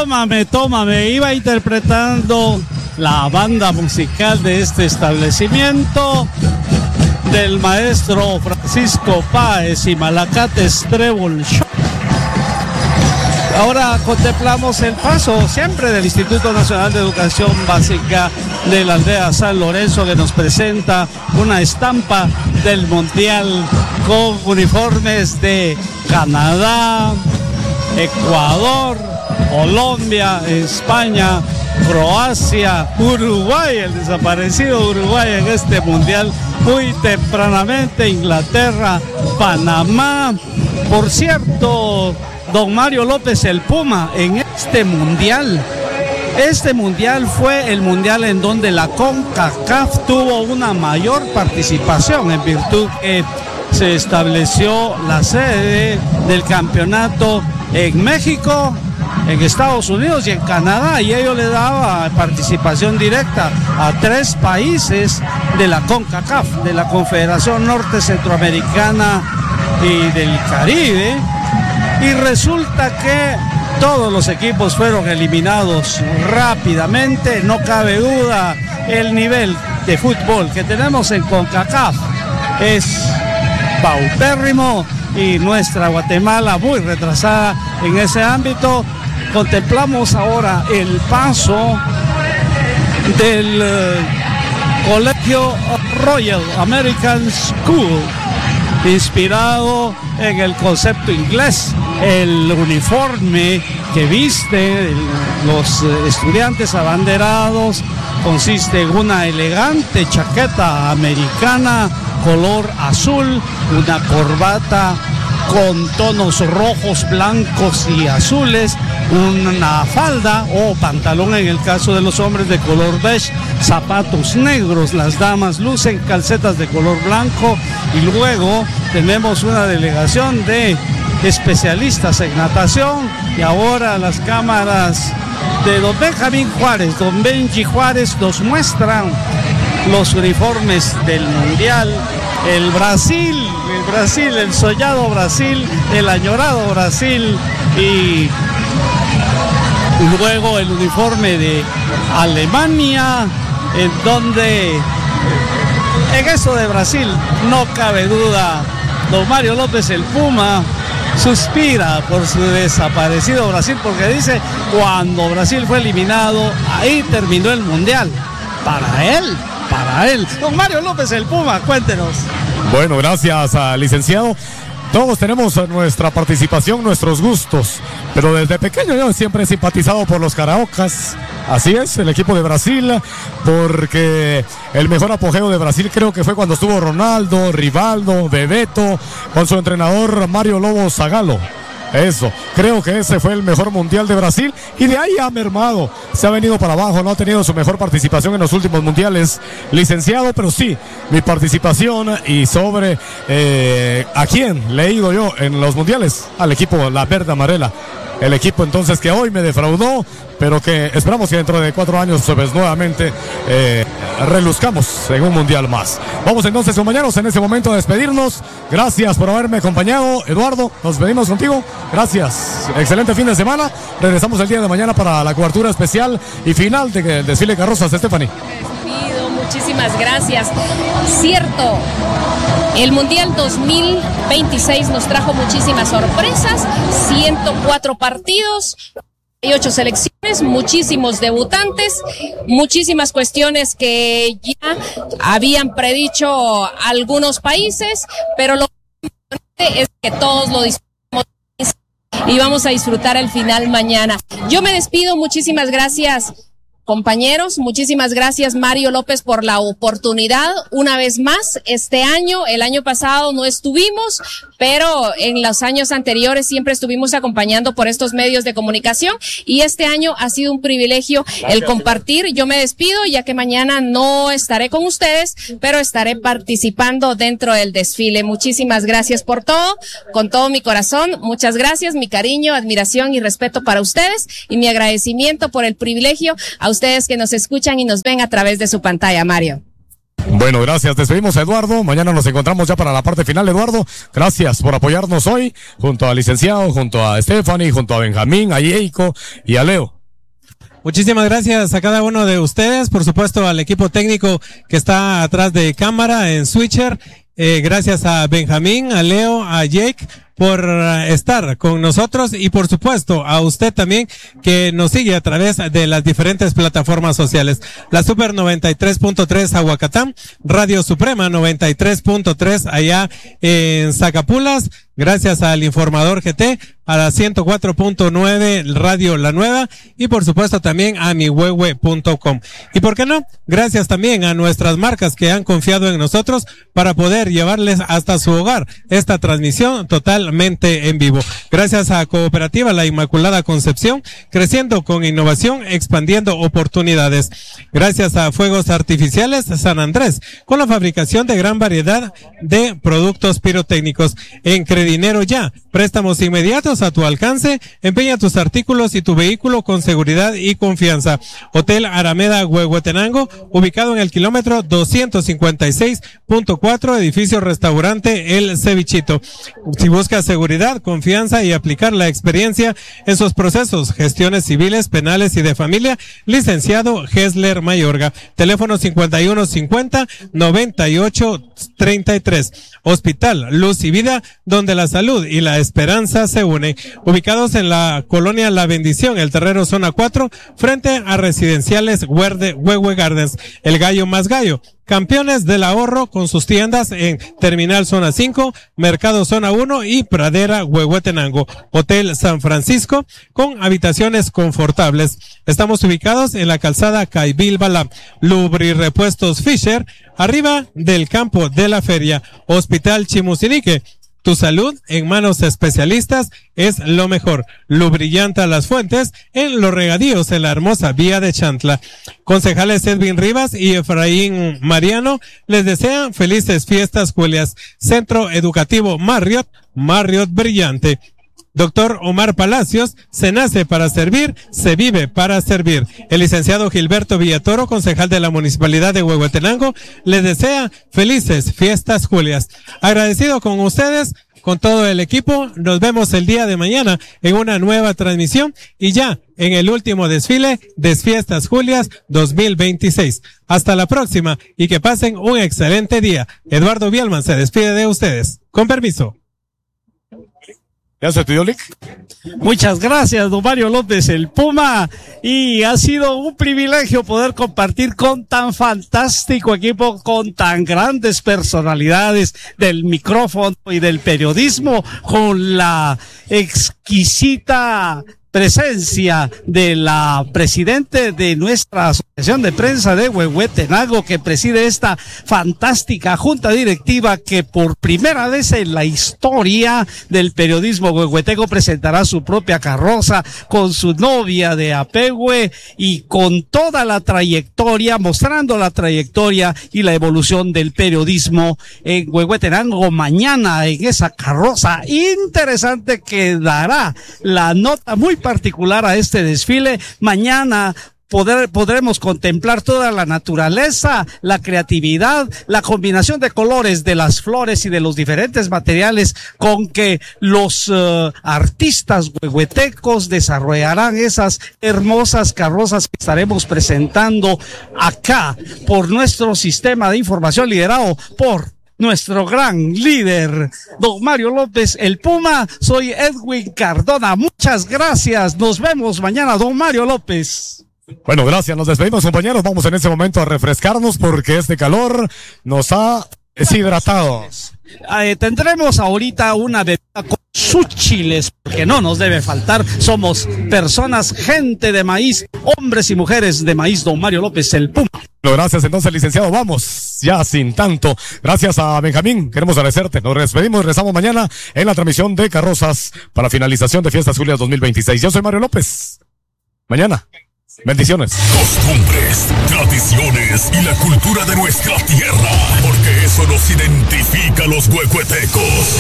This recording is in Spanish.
Tómame, tómame, iba interpretando la banda musical de este establecimiento del maestro Francisco Páez y Malacates Trébol Show. Ahora contemplamos el paso siempre del Instituto Nacional de Educación Básica de la aldea San Lorenzo, que nos presenta una estampa del Mundial con uniformes de Canadá, Ecuador, Colombia, España, Croacia, Uruguay, el desaparecido Uruguay en este Mundial, muy tempranamente Inglaterra, Panamá. Por cierto, don Mario López, el Puma, en este mundial fue el mundial en donde la CONCACAF tuvo una mayor participación, en virtud que se estableció la sede del campeonato en México, en Estados Unidos y en Canadá, y ello le daba participación directa a 3 países de la CONCACAF, de la Confederación Norte Centroamericana y del Caribe. Y resulta que todos los equipos fueron eliminados rápidamente. No cabe duda, el nivel de fútbol que tenemos en CONCACAF es paupérrimo y nuestra Guatemala muy retrasada en ese ámbito. Contemplamos ahora el paso del Colegio Royal American School, inspirado en el concepto inglés. El uniforme que visten los estudiantes abanderados consiste en una elegante chaqueta americana color azul, una corbata con tonos rojos, blancos y azules, una falda o pantalón en el caso de los hombres de color beige, zapatos negros, las damas lucen calcetas de color blanco, y luego tenemos una delegación de especialistas en natación, y ahora las cámaras de don Benjamín Juárez, don Benji Juárez, nos muestran los uniformes del Mundial. El Brasil, el soñado Brasil, el añorado Brasil, y luego el uniforme de Alemania, en donde en eso de Brasil no cabe duda, don Mario López el Puma suspira por su desaparecido Brasil, porque dice, cuando Brasil fue eliminado, ahí terminó el Mundial, para él. Don Mario López el Puma, cuéntenos. Bueno, gracias, licenciado. Todos tenemos nuestra participación, nuestros gustos, pero desde pequeño yo siempre he simpatizado por los Caraocas. Así es, el equipo de Brasil, porque el mejor apogeo de Brasil creo que fue cuando estuvo Ronaldo, Rivaldo, Bebeto, con su entrenador Mario Lobo Zagallo. Eso, creo que ese fue el mejor mundial de Brasil, y de ahí ha mermado, se ha venido para abajo, no ha tenido su mejor participación en los últimos mundiales, licenciado, pero sí, mi participación y sobre a quién le he ido yo en los mundiales, al equipo La Verde Amarela, el equipo entonces que hoy me defraudó, pero que esperamos que dentro de 4 años pues nuevamente reluzcamos en un mundial más. Vamos entonces, compañeros, en este momento a despedirnos. Gracias por haberme acompañado, Eduardo, nos despedimos contigo, gracias, excelente fin de semana, regresamos el día de mañana para la cobertura especial y final del desfile de carrozas. Stephanie. Muchísimas gracias. Cierto, el Mundial 2026 nos trajo muchísimas sorpresas, 104 partidos, 8 selecciones, muchísimos debutantes, muchísimas cuestiones que ya habían predicho algunos países, pero lo importante es que todos lo disfrutamos y vamos a disfrutar el final mañana. Yo me despido, muchísimas gracias, compañeros, muchísimas gracias Mario López por la oportunidad una vez más este año. El año pasado no estuvimos, pero en los años anteriores siempre estuvimos acompañando por estos medios de comunicación, y este año ha sido un privilegio el compartir. Yo me despido, ya que mañana no estaré con ustedes, pero estaré participando dentro del desfile. Muchísimas gracias por todo, con todo mi corazón, muchas gracias, mi cariño, admiración y respeto para ustedes, y mi agradecimiento por el privilegio a ustedes que nos escuchan y nos ven a través de su pantalla, Mario. Bueno, gracias. Despedimos a Eduardo. Mañana nos encontramos ya para la parte final, Eduardo. Gracias por apoyarnos hoy, junto al licenciado, junto a Stephanie, junto a Benjamín, a Yeiko y a Leo. Muchísimas gracias a cada uno de ustedes, por supuesto al equipo técnico que está atrás de cámara en Switcher. Gracias a Benjamín, a Leo, a Jake por estar con nosotros y por supuesto a usted también que nos sigue a través de las diferentes plataformas sociales. La Super 93.3 Aguacatán, Radio Suprema 93.3 allá en Zacapulas, gracias al Informador GT, a la 104.9 Radio La Nueva y por supuesto también a mihuehue.com. Y por qué no, gracias también a nuestras marcas que han confiado en nosotros para poder llevarles hasta su hogar esta transmisión totalmente en vivo. Gracias a Cooperativa La Inmaculada Concepción, creciendo con innovación, expandiendo oportunidades. Gracias a Fuegos Artificiales San Andrés, con la fabricación de gran variedad de productos pirotécnicos. En Credinero Ya, préstamos inmediatos a tu alcance, empeña tus artículos y tu vehículo con seguridad y confianza. Hotel Arameda Huehuetenango, ubicado en el kilómetro 256.4, edificio restaurante El Cevichito. Si buscas seguridad, confianza y aplicar la experiencia en sus procesos, gestiones civiles, penales y de familia, licenciado Hesler Mayorga. Teléfono 5150-9833. Hospital Luz y Vida, donde la salud y la esperanza se unen. Ubicados en la colonia La Bendición, El Terrero, zona 4, frente a Residenciales Huehue Gardens. El Gallo Más Gallo, campeones del ahorro con sus tiendas en Terminal Zona 5, Mercado Zona 1 y Pradera Huehuetenango. Hotel San Francisco con habitaciones confortables. Estamos ubicados en la calzada Caibil Balá. Lubri Repuestos Fisher, arriba del campo de la feria. Hospital Chimusinique, tu salud en manos especialistas es lo mejor. Lubrillanta Las Fuentes en Los Regadíos, en la hermosa vía de Chantla. Concejales Edwin Rivas y Efraín Mariano les desean felices fiestas Julias. Centro Educativo Marriott Brillante. Doctor Omar Palacios, se nace para servir, se vive para servir. El licenciado Gilberto Villatoro, concejal de la Municipalidad de Huehuetenango, les desea felices fiestas Julias. Agradecido con ustedes, con todo el equipo, nos vemos el día de mañana en una nueva transmisión y ya en el último desfile de Fiestas Julias 2026. Hasta la próxima y que pasen un excelente día. Eduardo Bielman se despide de ustedes. Con permiso. ¿Ya se pidió, Lick? Muchas gracias, don Mario López, el Puma, y ha sido un privilegio poder compartir con tan fantástico equipo, con tan grandes personalidades del micrófono y del periodismo, con la exquisita presencia de la presidente de nuestra asociación de prensa de Huehuetenango, que preside esta fantástica junta directiva que por primera vez en la historia del periodismo huehuetengo presentará su propia carroza con su novia de apehue y con toda la trayectoria, mostrando la trayectoria y la evolución del periodismo en Huehuetenango. Mañana en esa carroza interesante que dará la nota muy particular a este desfile. Mañana podremos contemplar toda la naturaleza, la creatividad, la combinación de colores de las flores y de los diferentes materiales con que los artistas huehuetecos desarrollarán esas hermosas carrozas que estaremos presentando acá por nuestro sistema de información liderado por nuestro gran líder, don Mario López, el Puma. Soy Edwin Cardona. Muchas gracias. Nos vemos mañana, don Mario López. Bueno, gracias. Nos despedimos, compañeros. Vamos en este momento a refrescarnos porque este calor nos ha deshidratado. Tendremos ahorita una bebida con súchiles, porque no nos debe faltar. Somos personas, gente de maíz, hombres y mujeres de maíz, don Mario López, el Puma. Bueno, gracias entonces, licenciado. Vamos, ya sin tanto. Gracias a Benjamín, queremos agradecerte. Nos despedimos y regresamos mañana en la transmisión de carrozas para finalización de Fiestas Julias 2026. Yo soy Mario López. Mañana. Bendiciones. Costumbres, tradiciones y la cultura de nuestra tierra, porque eso nos identifica a los huehuetecos.